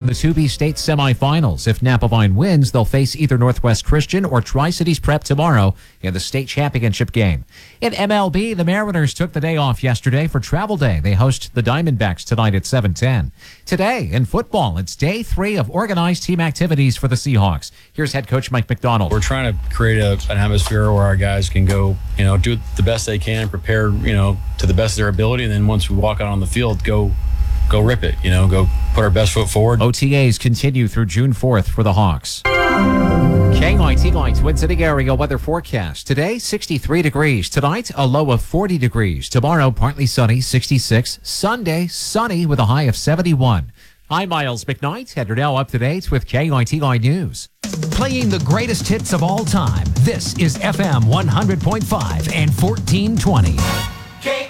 the 2B state semifinals. If Napavine wins, they'll face either Northwest Christian or Tri-Cities Prep tomorrow in the state championship game. In MLB, the Mariners took the day off yesterday for Travel Day. They host the Diamondbacks tonight at 7:10. Today in football, it's day 3 of organized team activities for the Seahawks. Here's head coach Mike McDonald. We're trying to create an atmosphere where our guys can go, do the best they can, prepare, to the best of their ability, and then once we walk out on the field, go rip it, go put our best foot forward. OTAs continue through June 4th for the Hawks. KITY Twin City area weather forecast. Today, 63 degrees. Tonight, a low of 40 degrees. Tomorrow, partly sunny, 66. Sunday, sunny with a high of 71. I'm Miles McKnight, and you're now up to date with KITY News. Playing the greatest hits of all time. This is FM 100.5 and 1420.